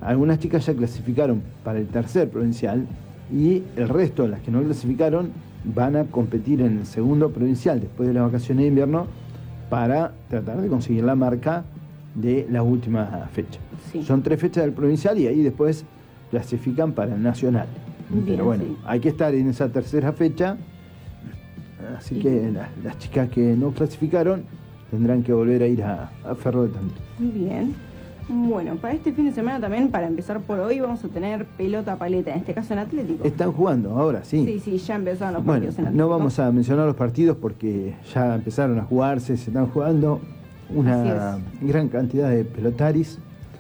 algunas chicas ya clasificaron para el tercer provincial y el resto, las que no clasificaron, van a competir en el segundo provincial después de las vacaciones de invierno para tratar de conseguir la marca de la última fecha. Sí. Son 3 fechas del provincial y ahí después clasifican para el nacional. Bien, pero bueno, sí. hay que estar en esa tercera fecha, así que las chicas que no clasificaron tendrán que volver a ir a Ferro de Tandil. Muy bien. Bueno, para este fin de semana también, para empezar por hoy, vamos a tener pelota paleta, en este caso en Atlético. Están jugando ahora, sí. Sí, sí, ya empezaron los Bueno, partidos en Atlético. no vamos a mencionar los partidos porque ya empezaron a jugarse, se están jugando una gran cantidad de pelotaris.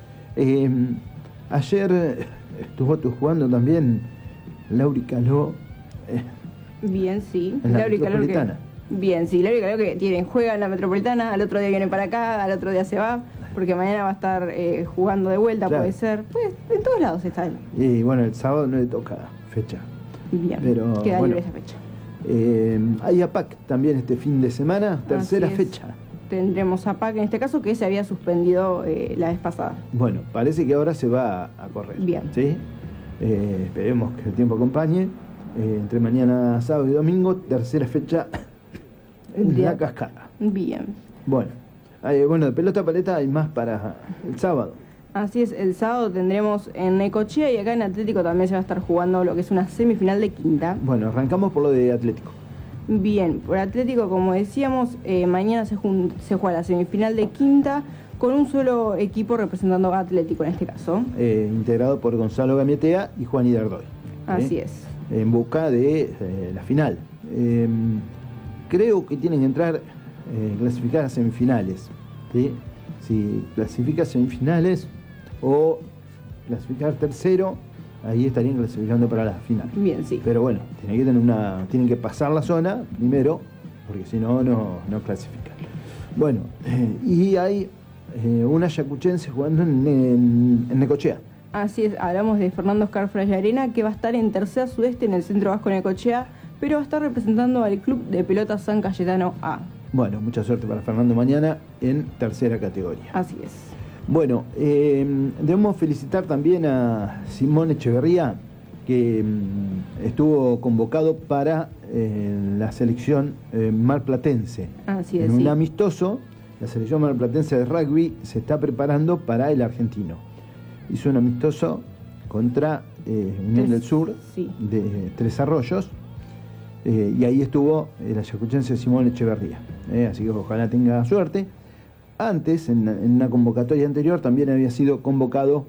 Ayer estuvo jugando también Lauri Caló. Bien, sí. En la Lauri Caló Metropolitana. Bien, sí, Lauri Caló que juega en la Metropolitana, al otro día viene para acá, al otro día se va, porque mañana va a estar jugando de vuelta, Claro. puede ser. Pues en todos lados está él. Y bueno, el sábado no le toca fecha. Bien, Pero, queda bueno, libre esa fecha. Hay APAC también este fin de semana, tercera Así es. fecha. Tendremos a PAC en este caso, que se había suspendido la vez pasada. Bueno, parece que ahora se va a correr. Bien. ¿Sí? Esperemos que el tiempo acompañe. Entre mañana, sábado y domingo, tercera fecha en Bien. La Cascada. Bien. Bueno, bueno, de pelota paleta hay más para el sábado. Así es, el sábado tendremos en Necochea y acá en Atlético también se va a estar jugando lo que es una semifinal de quinta. Bueno, arrancamos por lo de Atlético. Bien, por Atlético, como decíamos, mañana se juega la semifinal de quinta con un solo equipo representando a Atlético en este caso. Integrado por Gonzalo Gamietea y Juan Idardoy. Así es. En busca de la final. Creo que tienen que entrar clasificar a semifinales. ¿Sí? Si clasifica a semifinales o clasificar tercero, ahí estarían clasificando para la final. Bien, sí. Pero bueno, tienen que pasar la zona primero, porque si no, no clasifican. Bueno, y hay una yacuchense jugando en Necochea. Así es, hablamos de Fernando Oscar Frayarena, que va a estar en Tercera Sudeste en el Centro Vasco Necochea, pero va a estar representando al Club de Pelota San Cayetano A. Bueno, mucha suerte para Fernando mañana en tercera categoría. Así es. Bueno, debemos felicitar también a Simón Echeverría, que estuvo convocado para la selección marplatense. Así es, En un sí. amistoso, la selección marplatense de rugby se está preparando para el argentino. Hizo un amistoso contra Unión del Sur sí. de Tres Arroyos, y ahí estuvo el ayacuchense Simón Echeverría. Así que ojalá tenga suerte. Antes, en una convocatoria anterior, también había sido convocado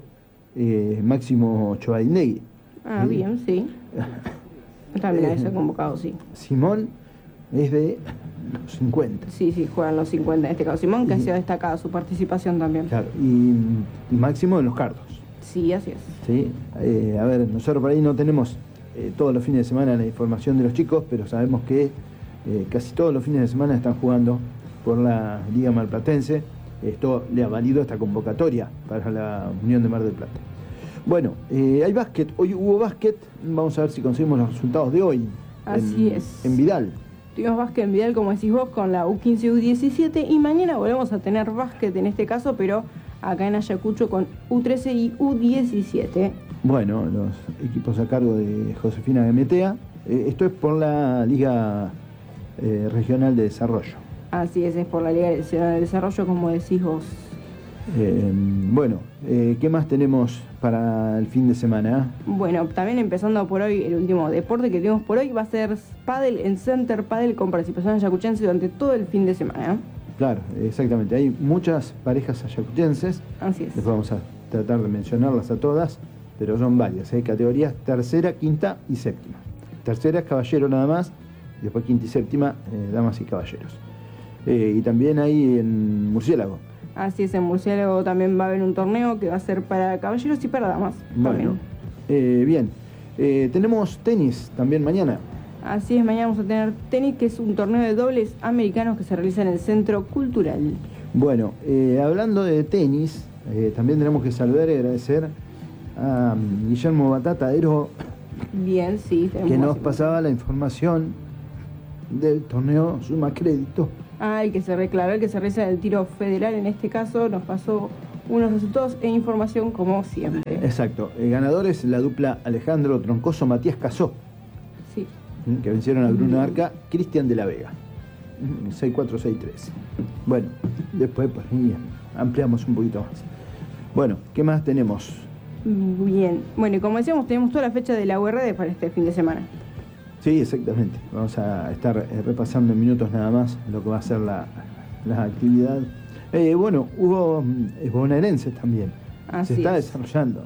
Máximo Chovadinegui. Ah, bien, sí. También había sido convocado, sí. Simón es de los 50. Sí, sí, juegan los 50 en este caso. Simón, que ha sido destacada su participación también. Claro, y Máximo en los cardos. Sí, así es. ¿Sí? A ver, nosotros por ahí no tenemos todos los fines de semana la información de los chicos, pero sabemos que casi todos los fines de semana están jugando por la Liga Marplatense. Esto le ha valido esta convocatoria para la Unión de Mar del Plata. Bueno, hay básquet. Hoy hubo básquet. Vamos a ver si conseguimos los resultados de hoy. Así es. En Vidal. Tuvimos básquet en Vidal, como decís vos, con la U15 y U17, y mañana volvemos a tener básquet en este caso, pero acá en Ayacucho con U13 y U17. Bueno, los equipos a cargo de Josefina Gametea. Esto es por la Liga Regional de Desarrollo. Así es por la Liga Nacional de Desarrollo, como decís vos. Bueno, ¿qué más tenemos para el fin de semana? Bueno, también empezando por hoy, el último deporte que tenemos por hoy va a ser pádel en Center Pádel con participación ayacuchense durante todo el fin de semana. Claro, exactamente. Hay muchas parejas ayacuchenses. Así es. Después vamos a tratar de mencionarlas a todas, pero son varias. Hay categorías tercera, quinta y séptima. Tercera es caballero nada más, y después quinta y séptima, damas y caballeros. Y también hay en Murciélago. Así es, en Murciélago también va a haber un torneo que va a ser para caballeros y para damas. Bueno, bien. Tenemos tenis también mañana. Así es, mañana vamos a tener tenis, que es un torneo de dobles americanos que se realiza en el Centro Cultural. Bueno, hablando de tenis, también tenemos que saludar y agradecer a Guillermo Batatadero, Bien, sí. que nos pasaba la información del torneo Suma Crédito. El que se realiza el tiro federal en este caso, nos pasó unos resultados e información como siempre. Exacto. El ganador es la dupla Alejandro Troncoso-Matías Casó, Sí. que vencieron a Bruno Arca, Cristian de la Vega. 6-4-6-3. Bueno, después pues, ampliamos un poquito más. Bueno, ¿qué más tenemos? Bien. Bueno, y como decíamos, tenemos toda la fecha de la URD para este fin de semana. Sí, exactamente. Vamos a estar repasando en minutos nada más lo que va a ser la actividad. Bueno, hubo bonaerenses también. Así se está es. desarrollando.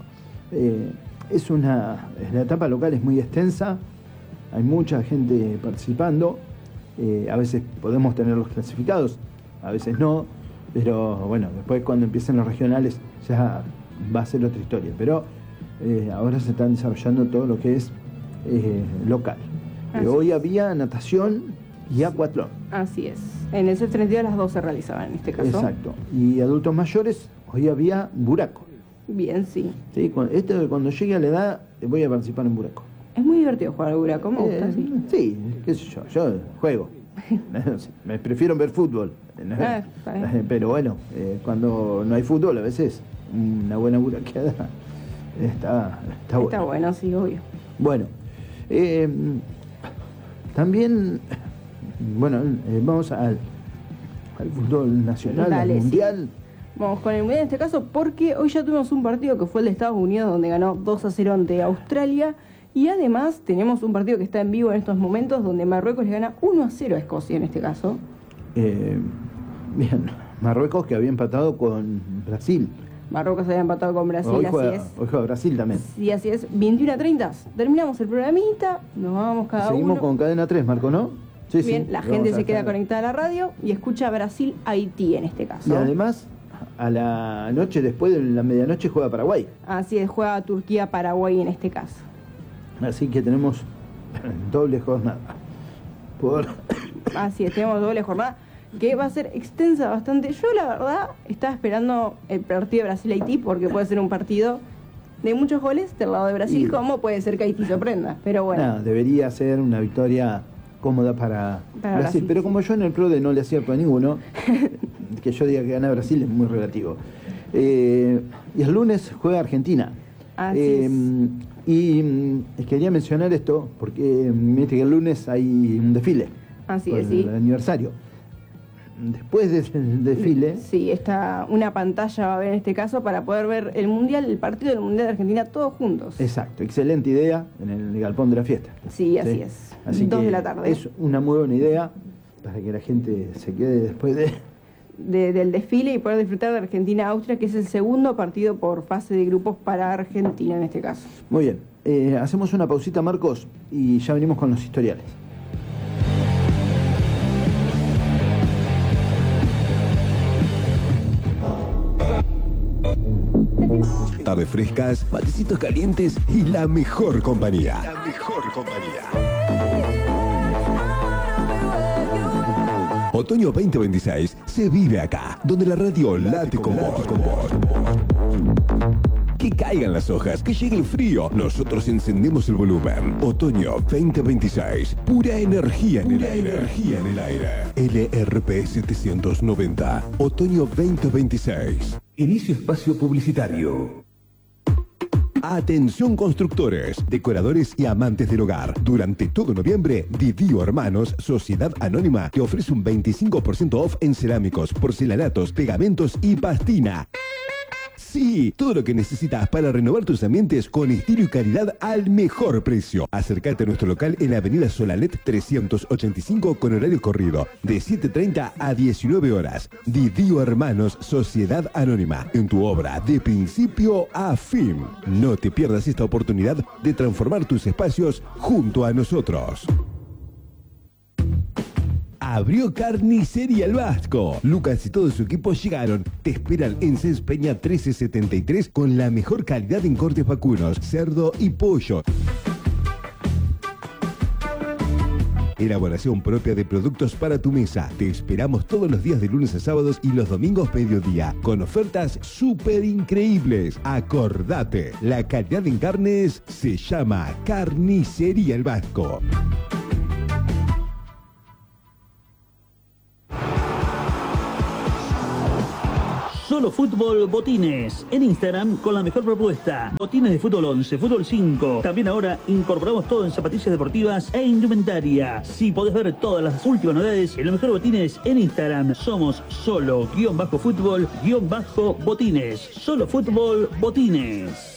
La etapa local es muy extensa, hay mucha gente participando. A veces podemos tener los clasificados, a veces no, pero bueno, después cuando empiecen los regionales ya va a ser otra historia. Pero ahora se están desarrollando todo lo que es local. Hoy había natación y acuatlón. Así es. En el CEF 32 las dos se realizaban en este caso. Exacto. Y adultos mayores, hoy había buraco. Bien, sí. Sí, cuando llegue a la edad voy a participar en buraco. Es muy divertido jugar al buraco, me gusta, sí. Sí, qué sé yo juego. Me prefiero ver fútbol. Pero bueno, cuando no hay fútbol a veces una buena buraqueada está bueno. Está bueno, sí, obvio. Bueno, también, bueno, vamos al fútbol nacional, Dale, al mundial. Sí. Vamos con el mundial en este caso porque hoy ya tuvimos un partido que fue el de Estados Unidos donde ganó 2-0 ante Australia. Y además tenemos un partido que está en vivo en estos momentos donde Marruecos le gana 1-0 a Escocia en este caso. Bien, Marruecos que había empatado con Brasil. Marruecos había empatado con Brasil, Hoy así es. Hoy juega Brasil también. Sí, así es. 21:30. Terminamos el programita, nos vamos cada Seguimos uno. con Cadena 3, Marco, ¿no? Sí, Bien, sí, la vamos gente a se queda estar. conectada a la radio y escucha Brasil-Haití en este caso. Y además, a la noche, después de la medianoche, juega Paraguay. Así es, juega Turquía-Paraguay en este caso. Así que tenemos doble jornada. Así es, tenemos doble jornada que va a ser extensa bastante. Yo la verdad estaba esperando el partido de Brasil-Haití porque puede ser un partido de muchos goles del lado de Brasil, como puede ser que Haití sorprenda. Pero bueno. No, debería ser una victoria cómoda para Brasil. Pero como yo en el PRODE no le acierto a ninguno, que yo diga que gana Brasil es muy relativo. Y el lunes juega Argentina. Así es. Y quería mencionar esto porque viste que el lunes hay un desfile. Así por es, sí. el aniversario. Después del desfile. Sí, está una pantalla va a haber en este caso para poder ver el mundial, el partido del mundial de Argentina todos juntos. Exacto, excelente idea en el galpón de la fiesta. Sí, así es. Así 2 de la tarde. Es una muy buena idea para que la gente se quede después del desfile y poder disfrutar de Argentina-Austria, que es el segundo partido por fase de grupos para Argentina en este caso. Muy bien, hacemos una pausita, Marcos, y ya venimos con los historiales. Tardes frescas, matecitos calientes y la mejor compañía. La mejor compañía. Otoño 2026 se vive acá, donde la radio late con vos. Que caigan las hojas, que llegue el frío. Nosotros encendemos el volumen. Otoño 2026. Pura energía en el aire. LRP 790. Otoño 2026. Inicio espacio publicitario. Atención constructores, decoradores y amantes del hogar. Durante todo noviembre, Didio Hermanos, Sociedad Anónima, te ofrece un 25% off en cerámicos, porcelanatos, pegamentos y pastina. Sí, todo lo que necesitas para renovar tus ambientes con estilo y calidad al mejor precio. Acércate a nuestro local en la avenida Solalet 385 con horario corrido, de 7:30 a 19 horas. Didio Hermanos, Sociedad Anónima, en tu obra de principio a fin. No te pierdas esta oportunidad de transformar tus espacios junto a nosotros. Abrió Carnicería El Vasco. Lucas y todo su equipo llegaron. Te esperan en Cés Peña 1373 con la mejor calidad en cortes vacunos, cerdo y pollo. Elaboración propia de productos para tu mesa. Te esperamos todos los días de lunes a sábados y los domingos mediodía, con ofertas súper increíbles. Acordate, la calidad en carnes se llama Carnicería El Vasco. Solo Fútbol Botines. En Instagram con la mejor propuesta. Botines de fútbol 11, fútbol 5. También ahora incorporamos todo en zapatillas deportivas e indumentaria. Si podés ver todas las últimas novedades en los mejores botines en Instagram. Somos solo-fútbol-botines. Solo Fútbol Botines.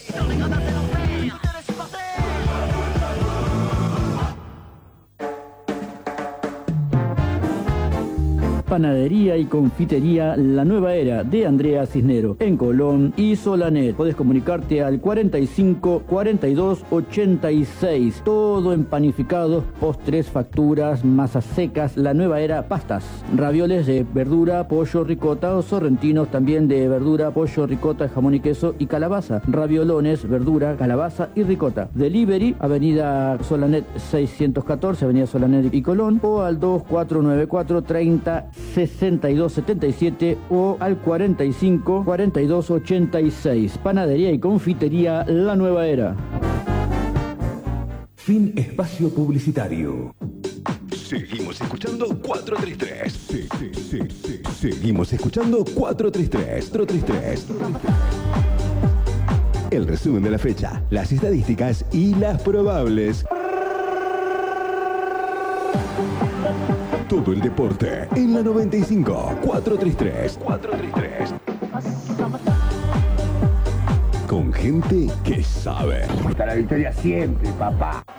Panadería y confitería La Nueva Era de Andrea Cisnero en Colón y Solanet. Podés comunicarte al 45 42 86. Todo en panificados, postres, facturas, masas secas. La Nueva Era, pastas, ravioles de verdura, pollo, ricota o sorrentinos también de verdura, pollo, ricota, jamón y queso y calabaza. Raviolones, verdura, calabaza y ricota. Delivery, Avenida Solanet 614, Avenida Solanet y Colón, o al 2494 30 6277 o al 45 42 86. Panadería y confitería La Nueva Era. Fin espacio publicitario. Seguimos escuchando 433. Seguimos escuchando 433. El resumen de la fecha, las estadísticas y las probables. Todo el deporte en la 95 433. Con gente que sabe. Hasta la victoria siempre, papá.